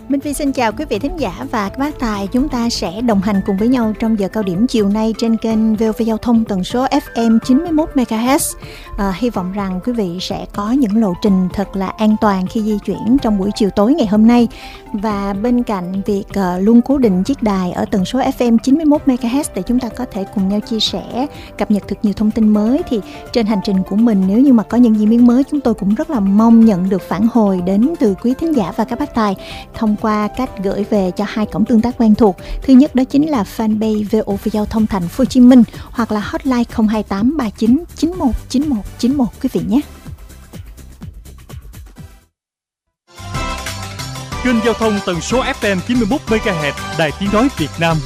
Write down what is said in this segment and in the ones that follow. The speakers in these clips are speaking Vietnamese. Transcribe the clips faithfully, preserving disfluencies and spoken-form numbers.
Minh Phi xin chào quý vị thính giả và các bác tài. Chúng ta sẽ đồng hành cùng với nhau trong giờ cao điểm chiều nay trên kênh vê o vê Giao thông tần số ép em chín mươi mốt mê ga héc. À, hy vọng rằng quý vị sẽ có những lộ trình thật là an toàn khi di chuyển trong buổi chiều tối ngày hôm nay. Và bên cạnh việc uh, luôn cố định chiếc đài ở tần số ép em chín mươi mốt mê ga héc để chúng ta có thể cùng nhau chia sẻ, cập nhật thật nhiều thông tin mới, thì trên hành trình của mình, nếu như mà có những diễn biến mới, chúng tôi cũng rất là mong nhận được phản hồi đến từ quý thính giả và các bác tài thông qua cách gửi về cho hai cổng tương tác quen thuộc. Thứ nhất đó chính là fanpage vê o vê Giao thông Thành phố Hồ Chí Minh hoặc là hotline không hai tám ba chín chín một chín một chín một quý vị nhé. Kênh giao thông tần số ép em chín mươi mốt mê ga héc Đài Tiếng nói Việt Nam.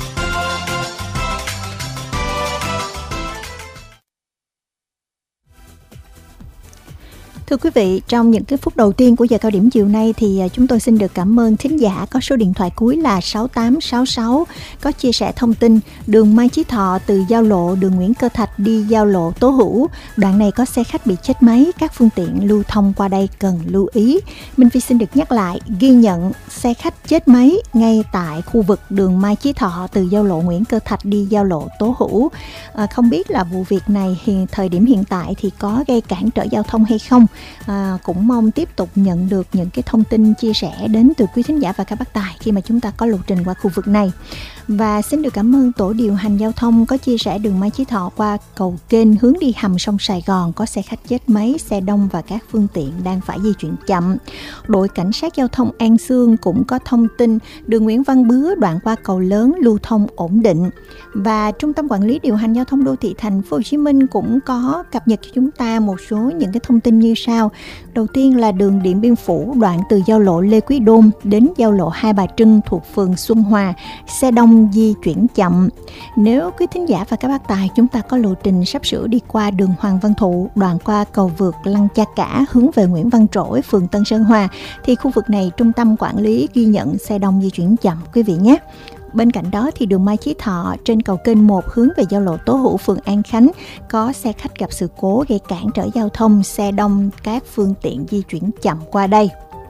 Thưa quý vị, trong những cái phút đầu tiên của giờ cao điểm chiều nay thì chúng tôi xin được cảm ơn thính giả có số điện thoại cuối là sáu tám sáu sáu có chia sẻ thông tin đường Mai Chí Thọ từ giao lộ đường Nguyễn Cơ Thạch đi giao lộ Tố Hữu. Đoạn này có xe khách bị chết máy, các phương tiện lưu thông qua đây cần lưu ý. Minh Phi xin được nhắc lại, ghi nhận xe khách chết máy ngay tại khu vực đường Mai Chí Thọ từ giao lộ Nguyễn Cơ Thạch đi giao lộ Tố Hữu. À, không biết là vụ việc này hiện thời điểm hiện tại thì có gây cản trở giao thông hay không? À, cũng mong tiếp tục nhận được những cái thông tin chia sẻ đến từ quý thính giả và các bác tài khi mà chúng ta có lộ trình qua khu vực này. Và xin được cảm ơn tổ điều hành giao thông có chia sẻ đường Mai Chí Thọ qua cầu kênh hướng đi hầm sông Sài Gòn có xe khách chết máy, xe đông và các phương tiện đang phải di chuyển chậm. Đội cảnh sát giao thông An Xương cũng có thông tin đường Nguyễn Văn Bứa đoạn qua cầu lớn lưu thông ổn định. Và Trung tâm Quản lý điều hành giao thông đô thị Thành phố Hồ Chí Minh cũng có cập nhật cho chúng ta một số những cái thông tin như sau. Đầu tiên là đường Điện Biên Phủ đoạn từ giao lộ Lê Quý Đôn đến giao lộ Hai Bà Trưng thuộc phường Xuân Hòa, xe đông di chuyển chậm. Nếu quý thính giả và các bác tài chúng ta có lộ trình sắp sửa đi qua đường Hoàng Văn Thụ đoạn qua cầu vượt Lăng Cha Cả hướng về Nguyễn Văn Trỗi, phường Tân Sơn Hòa, thì khu vực này trung tâm quản lý ghi nhận xe đông di chuyển chậm quý vị nhé. Bên cạnh đó thì đường Mai Chí Thọ trên cầu kênh một hướng về giao lộ Tố Hữu, phường An Khánh có xe khách gặp sự cố gây cản trở giao thông, xe đông, các phương tiện di chuyển chậm qua đây.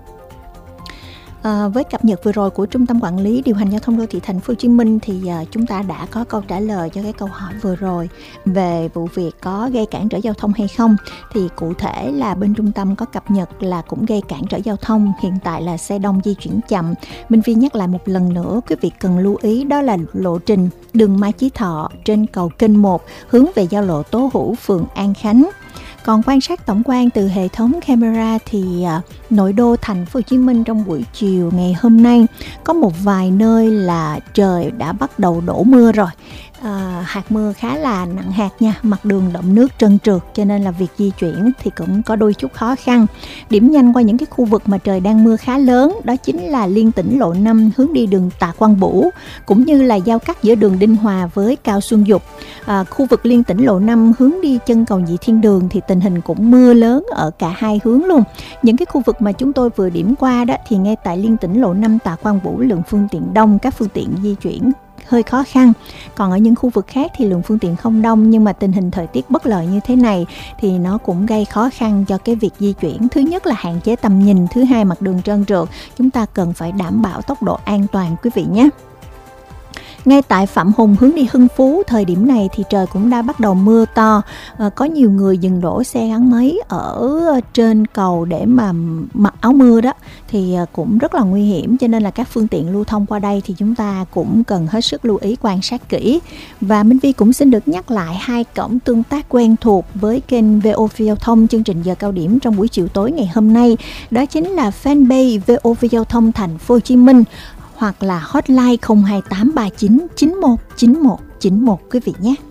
À, với cập nhật vừa rồi của Trung tâm Quản lý điều hành giao thông đô thị Thành phố Hồ Chí Minh thì à, chúng ta đã có câu trả lời cho cái câu hỏi vừa rồi về vụ việc có gây cản trở giao thông hay không. Thì cụ thể là bên trung tâm có cập nhật là cũng gây cản trở giao thông, hiện tại là xe đông di chuyển chậm. Minh Phi nhắc lại một lần nữa, quý vị cần lưu ý đó là lộ trình đường Mai Chí Thọ trên cầu kênh một hướng về giao lộ Tố Hữu, phường An Khánh. Còn quan sát tổng quan từ hệ thống camera thì à, nội đô Thành phố Hồ Chí Minh trong buổi chiều ngày hôm nay có một vài nơi là trời đã bắt đầu đổ mưa rồi. À, hạt mưa khá là nặng hạt nha, mặt đường đẫm nước trơn trượt cho nên là việc di chuyển thì cũng có đôi chút khó khăn. Điểm nhanh qua những cái khu vực mà trời đang mưa khá lớn đó chính là liên tỉnh lộ năm hướng đi đường Tạ Quang Bửu cũng như là giao cắt giữa đường Đinh Hòa với Cao Xuân Dục. À, khu vực liên tỉnh lộ năm hướng đi chân cầu Nhị Thiên Đường thì tình hình cũng mưa lớn ở cả hai hướng luôn. Những cái khu vực mà chúng tôi vừa điểm qua đó thì ngay tại liên tỉnh lộ năm Tạ Quang Bửu lượng phương tiện đông, các phương tiện di chuyển hơi khó khăn. Còn ở những khu vực khác thì lượng phương tiện không đông, nhưng mà tình hình thời tiết bất lợi như thế này thì nó cũng gây khó khăn cho cái việc di chuyển. Thứ nhất là hạn chế tầm nhìn, thứ hai mặt đường trơn trượt, chúng ta cần phải đảm bảo tốc độ an toàn quý vị nhé. Ngay tại Phạm Hùng hướng đi Hưng Phú, thời điểm này thì trời cũng đã bắt đầu mưa to. À, có nhiều người dừng đổ xe gắn máy ở trên cầu để mà mặc áo mưa đó thì cũng rất là nguy hiểm, cho nên là các phương tiện lưu thông qua đây thì chúng ta cũng cần hết sức lưu ý, quan sát kỹ. Và Minh Vi cũng xin được nhắc lại hai cổng tương tác quen thuộc với kênh vê o vê Giao thông chương trình giờ cao điểm trong buổi chiều tối ngày hôm nay, đó chính là fanpage vê o vê Giao thông Thành phố Hồ Chí Minh hoặc là hotline không hai tám ba chín chín một chín một chín một quý vị nhé.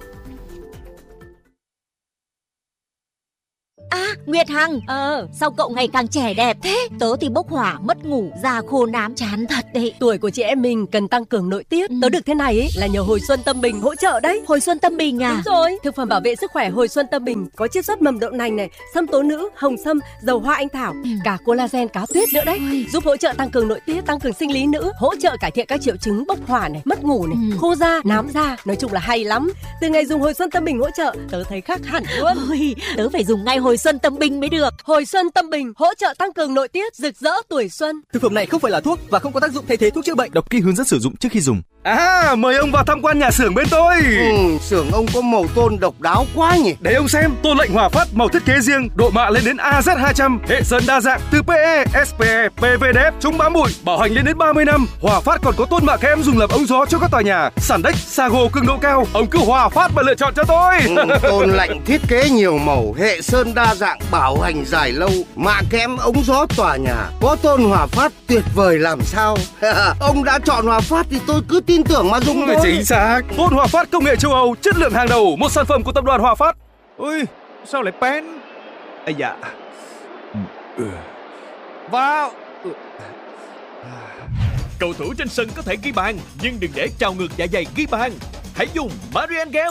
À, Nguyệt Hằng, ờ, sao cậu ngày càng trẻ đẹp thế? Tớ thì bốc hỏa, mất ngủ, da khô nám, chán thật đấy. Tuổi của chị em mình cần tăng cường nội tiết. Ừ. Tớ được thế này ấy là nhờ Hồi Xuân Tâm Bình hỗ trợ đấy. Hồi Xuân Tâm Bình à? Đúng rồi. Thực phẩm bảo vệ sức khỏe Hồi Xuân Tâm Bình có chiết xuất mầm đậu nành này, sâm tố nữ, hồng sâm, dầu hoa anh thảo, ừ. cả collagen cá tuyết nữa đấy. Ôi. Giúp hỗ trợ tăng cường nội tiết, tăng cường sinh lý nữ, hỗ trợ cải thiện các triệu chứng bốc hỏa này, mất ngủ này, ừ. khô da, nám da, nói chung là hay lắm. Từ ngày dùng Hồi Xuân Tâm Bình hỗ trợ, tớ thấy khác hẳn luôn. Ôi, tớ phải dùng ngay Hồi Xuân xuân tâm bình mới được. Hồi xuân tâm bình hỗ trợ tăng cường nội tiết, rực rỡ tuổi xuân. Thực phẩm này không phải là thuốc và không có tác dụng thay thế thuốc chữa bệnh. Đọc kỹ hướng dẫn sử dụng trước khi dùng. À, mời ông vào tham quan nhà xưởng bên tôi. Ừ, xưởng ông có màu tôn độc đáo quá nhỉ. Để ông xem, tôn lệnh Hòa Phát màu thiết kế riêng, độ mạ lên đến A Z hai trăm, hệ sơn đa dạng từ pê e, ét pê e, pê vê đê ép, chống bám bụi, bảo hành lên đến ba mươi năm. Hòa Phát còn có tôn mạ kẽm dùng làm ống gió cho các tòa nhà. Sàn đất, Sago cường độ cao, ông cứ Hòa Phát mà lựa chọn cho tôi. Ừ, tôn lệnh thiết kế nhiều màu, hệ sơn đa dạng, bảo hành dài lâu, mạ kẽm ống gió tòa nhà. Có tôn Hòa Phát tuyệt vời làm sao. Ông đã chọn Hòa Phát thì tôi cứ tin tưởng mà dùng thôi. Chính xác. Tôn Hòa Phát công nghệ châu Âu, chất lượng hàng đầu, một sản phẩm của tập đoàn Hòa Phát. Ôi, sao lại pen? Ây da. Ừ. Vào. Ừ. Cầu thủ trên sân có thể ghi bàn, nhưng đừng để trào ngược dạ dày ghi bàn. Hãy dùng Marian Gel.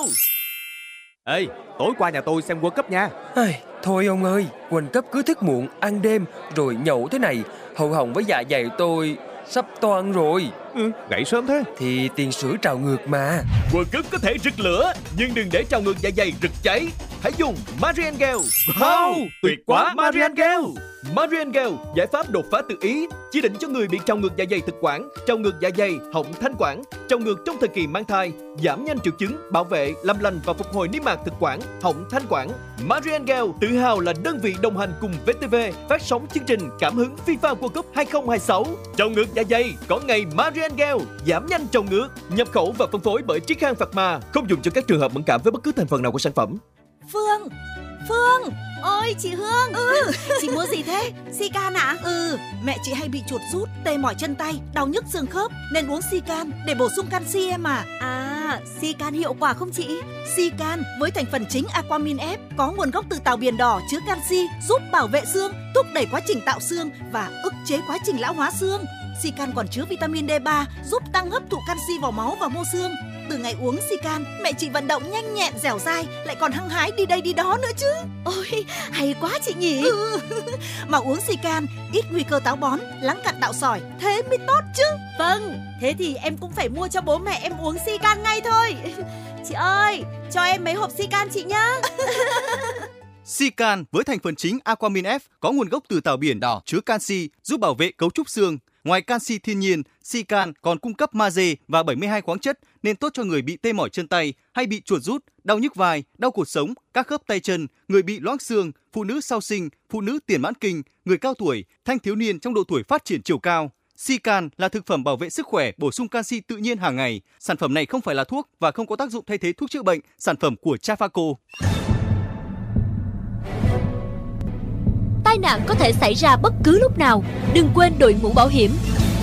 Ê, tối qua nhà tôi xem World Cup nha. Ai, thôi ông ơi, World Cup cứ thức muộn, ăn đêm, rồi nhậu thế này, hậu hỏng với dạ dày tôi sắp toang rồi. Ừ, gãy sớm thế. Thì tiền sữa trào ngược mà. World Cup có thể rực lửa, nhưng đừng để trào ngược dạ dày rực cháy. Hãy dùng Marian Gel. Wow, tuyệt quá Marian Gel. Marian Gel, giải pháp đột phá từ Ý, chỉ định cho người bị trào ngược dạ dày thực quản, trào ngược dạ dày, họng thanh quản, trào ngược trong thời kỳ mang thai, giảm nhanh triệu chứng, bảo vệ, làm lành và phục hồi niêm mạc thực quản, họng thanh quản. Marian Gel tự hào là đơn vị đồng hành cùng vê tê vê phát sóng chương trình cảm hứng FIFA World Cup hai không hai sáu. Trào ngược dạ dày có ngày Marian Gel, giảm nhanh trào ngược, nhập khẩu và phân phối bởi Triết Khang Pharma, không dùng cho các trường hợp mẫn cảm với bất cứ thành phần nào của sản phẩm. Phương, Phương, ôi chị Hương. Ừ, chị mua gì thế? Sican ạ? À? Ừ, mẹ chị hay bị chuột rút, tê mỏi chân tay, đau nhức xương khớp nên uống Sican để bổ sung canxi em à. À, Sican hiệu quả không chị? Sican với thành phần chính Aquamin F có nguồn gốc từ tàu biển đỏ, chứa canxi, giúp bảo vệ xương, thúc đẩy quá trình tạo xương và ức chế quá trình lão hóa xương. Sican còn chứa vitamin D ba, giúp tăng hấp thụ canxi vào máu và mô xương. Từ ngày uống Sican, mẹ chị vận động nhanh nhẹn, dẻo dai, lại còn hăng hái đi đây đi đó nữa chứ. Ôi, hay quá chị nhỉ. Ừ. Mà uống Sican, ít nguy cơ táo bón, lắng cặn tạo sỏi, thế mới tốt chứ. Vâng, thế thì em cũng phải mua cho bố mẹ em uống Sican ngay thôi. Chị ơi, cho em mấy hộp Sican chị nhá. Sican với thành phần chính Aquamin F có nguồn gốc từ tàu biển đỏ, chứa canxi, giúp bảo vệ cấu trúc xương. Ngoài canxi thiên nhiên, Sican còn cung cấp magie và bảy mươi hai khoáng chất nên tốt cho người bị tê mỏi chân tay hay bị chuột rút, đau nhức vai, đau cột sống, các khớp tay chân, người bị loãng xương, phụ nữ sau sinh, phụ nữ tiền mãn kinh, người cao tuổi, thanh thiếu niên trong độ tuổi phát triển chiều cao. Sican là thực phẩm bảo vệ sức khỏe, bổ sung canxi tự nhiên hàng ngày. Sản phẩm này không phải là thuốc và không có tác dụng thay thế thuốc chữa bệnh. Sản phẩm của Trafaco. Tai nạn có thể xảy ra bất cứ lúc nào, đừng quên đội mũ bảo hiểm.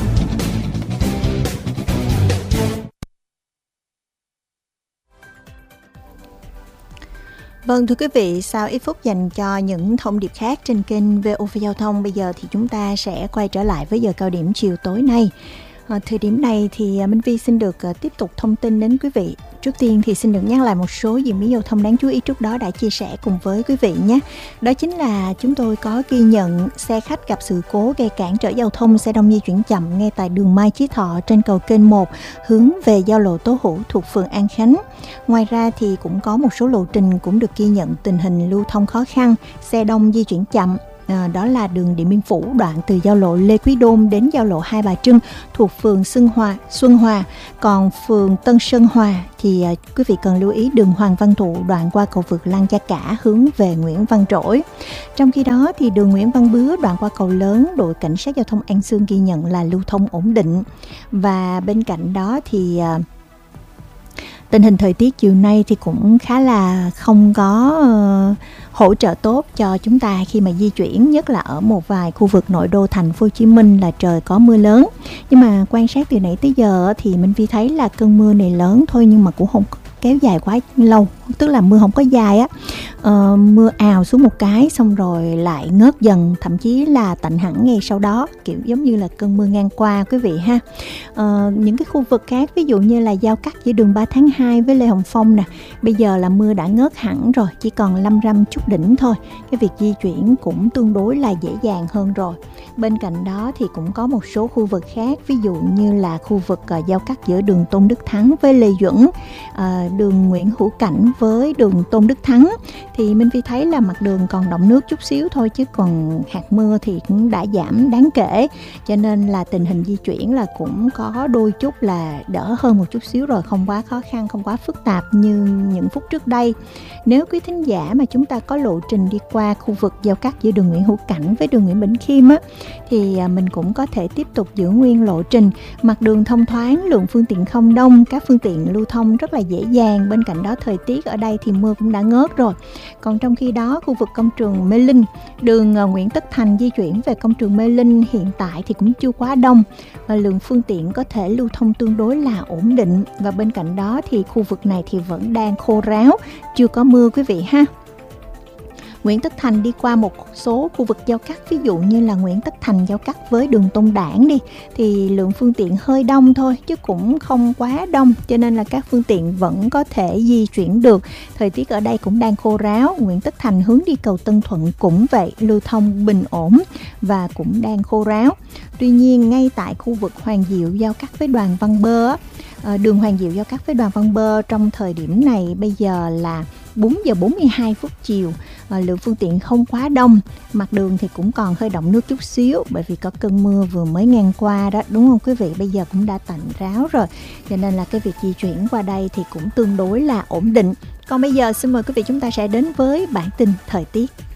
Vâng, thưa quý vị, sau ít phút dành cho những thông điệp khác trên kênh vê o vê Giao thông, bây giờ thì chúng ta sẽ quay trở lại với giờ cao điểm chiều tối nay. À, thời điểm này thì Minh Vi xin được uh, tiếp tục thông tin đến quý vị. Trước tiên thì xin được nhắc lại một số diễn biến giao thông đáng chú ý trước đó đã chia sẻ cùng với quý vị nhé. Đó chính là chúng tôi có ghi nhận xe khách gặp sự cố gây cản trở giao thông, xe đông di chuyển chậm ngay tại đường Mai Chí Thọ trên cầu kênh một hướng về giao lộ Tố Hữu thuộc phường An Khánh. Ngoài ra thì cũng có một số lộ trình cũng được ghi nhận tình hình lưu thông khó khăn, xe đông di chuyển chậm. À, đó là đường Điện Biên Phủ đoạn từ giao lộ Lê Quý Đôn đến giao lộ Hai Bà Trưng thuộc phường Xuân Hòa. Xuân Hòa. Còn phường Tân Sơn Hòa thì à, quý vị cần lưu ý đường Hoàng Văn Thụ đoạn qua cầu vượt Lăng Gia Cả hướng về Nguyễn Văn Trỗi. Trong khi đó thì đường Nguyễn Văn Bứa đoạn qua cầu lớn, đội cảnh sát giao thông An Sương ghi nhận là lưu thông ổn định. Và bên cạnh đó thì à, tình hình thời tiết chiều nay thì cũng khá là không có uh, hỗ trợ tốt cho chúng ta khi mà di chuyển, nhất là ở một vài khu vực nội đô thành phố Hồ Chí Minh là trời có mưa lớn. Nhưng mà quan sát từ nãy tới giờ thì Minh Vi thấy là cơn mưa này lớn thôi nhưng mà cũng không kéo dài quá lâu, tức là mưa không có dài á. Ờ, mưa ào xuống một cái xong rồi lại ngớt dần, thậm chí là tạnh hẳn ngay sau đó, kiểu giống như là cơn mưa ngang qua quý vị ha. Ờ, những cái khu vực khác ví dụ như là giao cắt giữa đường ba tháng hai với Lê Hồng Phong nè, bây giờ là mưa đã ngớt hẳn rồi, chỉ còn lâm râm chút đỉnh thôi. Cái việc di chuyển cũng tương đối là dễ dàng hơn rồi. Bên cạnh đó thì cũng có một số khu vực khác, ví dụ như là khu vực uh, giao cắt giữa đường Tôn Đức Thắng với Lê Duẩn, uh, đường Nguyễn Hữu Cảnh với đường Tôn Đức Thắng thì Minh Phi thấy là mặt đường còn đọng nước chút xíu thôi, chứ còn hạt mưa thì cũng đã giảm đáng kể, cho nên là tình hình di chuyển là cũng có đôi chút là đỡ hơn một chút xíu rồi, không quá khó khăn, không quá phức tạp như những phút trước đây. Nếu quý thính giả mà chúng ta có lộ trình đi qua khu vực giao cắt giữa đường Nguyễn Hữu Cảnh với đường Nguyễn Bỉnh Khiêm á, thì mình cũng có thể tiếp tục giữ nguyên lộ trình. Mặt đường thông thoáng, lượng phương tiện không đông, các phương tiện lưu thông rất là dễ dàng. Bên cạnh đó thời tiết ở đây thì mưa cũng đã ngớt rồi. Còn trong khi đó khu vực công trường Mê Linh, đường Nguyễn Tất Thành di chuyển về công trường Mê Linh hiện tại thì cũng chưa quá đông, và lượng phương tiện có thể lưu thông tương đối là ổn định. Và bên cạnh đó thì khu vực này thì vẫn đang khô ráo, chưa có mưa quý vị ha. Nguyễn Tất Thành đi qua một số khu vực giao cắt, ví dụ như là Nguyễn Tất Thành giao cắt với đường Tôn Đản đi, thì lượng phương tiện hơi đông thôi chứ cũng không quá đông, cho nên là các phương tiện vẫn có thể di chuyển được. Thời tiết ở đây cũng đang khô ráo. Nguyễn Tất Thành hướng đi cầu Tân Thuận cũng vậy, lưu thông bình ổn và cũng đang khô ráo. Tuy nhiên ngay tại khu vực Hoàng Diệu giao cắt với Đoàn Văn Bơ, đường Hoàng Diệu giao cắt với Đoàn Văn Bơ trong thời điểm này bây giờ là bốn giờ bốn mươi hai phút chiều, à, lượng phương tiện không quá đông, mặt đường thì cũng còn hơi đọng nước chút xíu bởi vì có cơn mưa vừa mới ngang qua đó, đúng không quý vị? Bây giờ cũng đã tạnh ráo rồi, cho nên là cái việc di chuyển qua đây thì cũng tương đối là ổn định. Còn bây giờ xin mời quý vị chúng ta sẽ đến với bản tin thời tiết.